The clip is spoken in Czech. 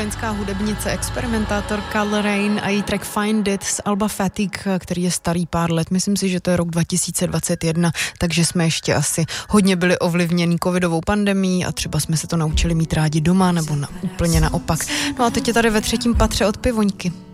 brooklynská hudebnice, experimentátorka Lorraine a její track Find It z alba Fatigue, který je starý pár let. Myslím si, že to je rok 2021, takže jsme ještě asi hodně byli ovlivněni covidovou pandemií a třeba jsme se to naučili mít rádi doma nebo úplně naopak. No a teď je tady ve 3. patře od Pivoňky.